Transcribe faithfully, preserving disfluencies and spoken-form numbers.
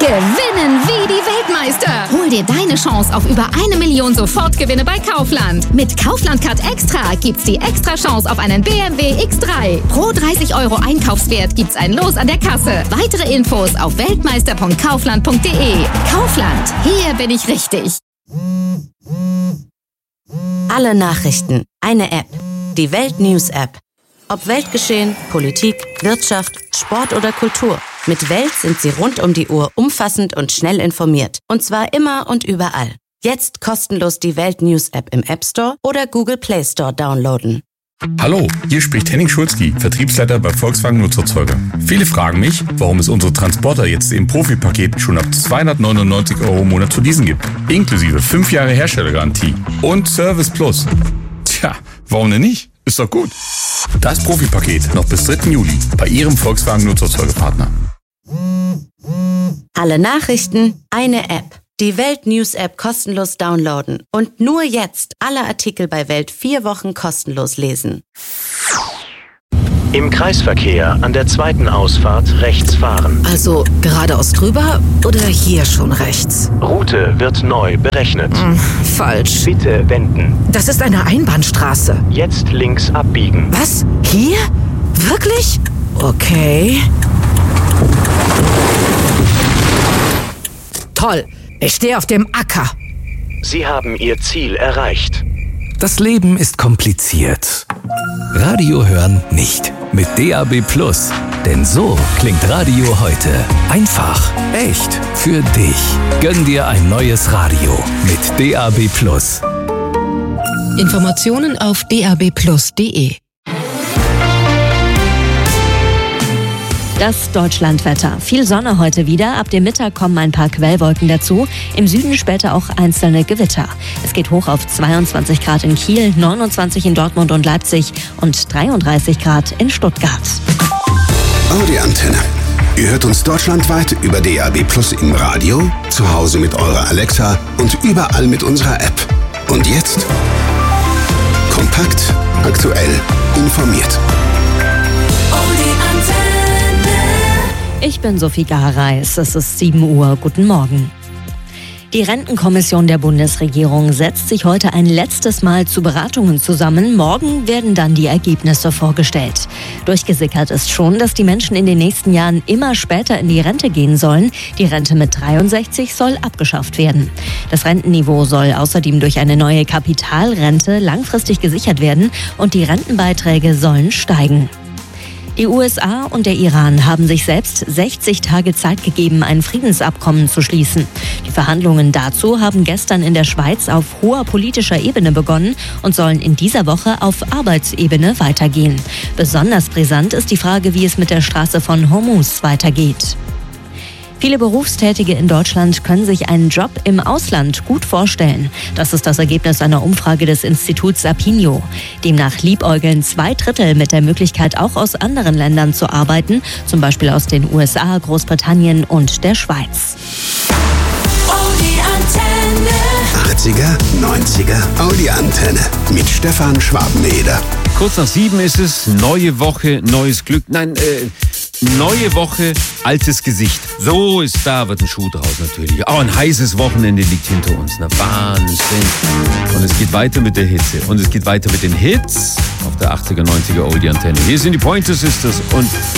Gewinnen wie die Weltmeister. Hol dir deine Chance auf über eine Million Sofortgewinne bei Kaufland. Mit Kaufland Card Extra gibt's die extra Chance auf einen B M W X drei. Pro dreißig Euro Einkaufswert gibt's ein Los an der Kasse. Weitere Infos auf weltmeister punkt kaufland punkt de. Kaufland, hier bin ich richtig. Alle Nachrichten, eine App. Die Welt News App. Ob Weltgeschehen, Politik, Wirtschaft, Sport oder Kultur. Mit Welt sind Sie rund um die Uhr umfassend und schnell informiert. Und zwar immer und überall. Jetzt kostenlos die Welt News App im App Store oder Google Play Store downloaden. Hallo, hier spricht Henning Schulzki, Vertriebsleiter bei Volkswagen Nutzerzeuger. Viele fragen mich, warum es unsere Transporter jetzt im Profi-Paket schon ab zweihundertneunundneunzig Euro im Monat zu leasen gibt. Inklusive fünf Jahre Herstellergarantie und Service Plus. Tja, warum denn nicht? Ist doch gut. Das Profi-Paket noch bis dritten Juli bei Ihrem Volkswagen Nutzerzeugerpartner. Alle Nachrichten, eine App. Die Welt News App kostenlos downloaden und nur jetzt alle Artikel bei Welt vier Wochen kostenlos lesen. Im Kreisverkehr an der zweiten Ausfahrt rechts fahren. Also geradeaus drüber oder hier schon rechts? Route wird neu berechnet. Hm, falsch. Bitte wenden. Das ist eine Einbahnstraße. Jetzt links abbiegen. Was? Hier? Wirklich? Okay. Toll. Ich stehe auf dem Acker. Sie haben Ihr Ziel erreicht. Das Leben ist kompliziert. Radio hören nicht. Mit D A B Plus. Denn so klingt Radio heute. Einfach, echt, für dich. Gönn dir ein neues Radio mit D A B Plus. Informationen auf d a b plus punkt de. Das Deutschlandwetter. Viel Sonne heute wieder. Ab dem Mittag kommen ein paar Quellwolken dazu. Im Süden später auch einzelne Gewitter. Es geht hoch auf zweiundzwanzig Grad in Kiel, neunundzwanzig in Dortmund und Leipzig und dreiunddreißig Grad in Stuttgart. Audi Antenne. Ihr hört uns deutschlandweit über D A B Plus im Radio, zu Hause mit eurer Alexa und überall mit unserer App. Und jetzt? Kompakt, aktuell, informiert. Ich bin Sophie Gareis. Es ist sieben Uhr. Guten Morgen. Die Rentenkommission der Bundesregierung setzt sich heute ein letztes Mal zu Beratungen zusammen. Morgen werden dann die Ergebnisse vorgestellt. Durchgesickert ist schon, dass die Menschen in den nächsten Jahren immer später in die Rente gehen sollen. Die Rente mit dreiundsechzig soll abgeschafft werden. Das Rentenniveau soll außerdem durch eine neue Kapitalrente langfristig gesichert werden und die Rentenbeiträge sollen steigen. Die U S A und der Iran haben sich selbst sechzig Tage Zeit gegeben, ein Friedensabkommen zu schließen. Die Verhandlungen dazu haben gestern in der Schweiz auf hoher politischer Ebene begonnen und sollen in dieser Woche auf Arbeitsebene weitergehen. Besonders brisant ist die Frage, wie es mit der Straße von Hormuz weitergeht. Viele Berufstätige in Deutschland können sich einen Job im Ausland gut vorstellen. Das ist das Ergebnis einer Umfrage des Instituts Sapinio. Demnach liebäugeln zwei Drittel mit der Möglichkeit, auch aus anderen Ländern zu arbeiten, zum Beispiel aus den U S A, Großbritannien und der Schweiz. Audi Antenne. achtziger, neunziger Audi Antenne mit Stefan Schwabeneder. Kurz nach sieben ist es, neue Woche, neues Glück. Nein, äh, neue Woche, altes Gesicht. So ist da, wird ein Schuh draus natürlich. Auch ein heißes Wochenende liegt hinter uns. Na Wahnsinn. Und es geht weiter mit der Hitze. Und es geht weiter mit den Hits auf der achtziger, neunziger Audi Antenne. Hier sind die Pointer Sisters und